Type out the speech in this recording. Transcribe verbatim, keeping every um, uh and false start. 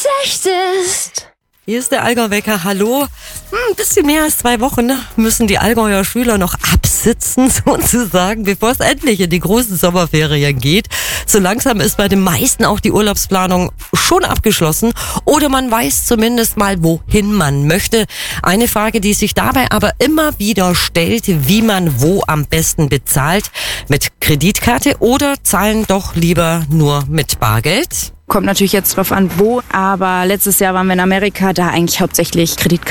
es echt ist. Hier ist der Allgäu-Wecker. Hallo. Hm, ein bisschen mehr als zwei Wochen ne, müssen die Allgäuer Schüler noch absitzen, sozusagen, bevor es endlich in die großen Sommerferien geht. So langsam ist bei den meisten auch die Urlaubsplanung schon abgeschlossen oder man weiß zumindest mal, wohin man möchte. Eine Frage, die sich dabei aber immer wieder stellt, wie man wo am besten bezahlt. Mit Kreditkarte oder zahlen doch lieber nur mit Bargeld? Kommt natürlich jetzt drauf an, wo, aber letztes Jahr waren wir in Amerika, da eigentlich hauptsächlich Kreditkarte.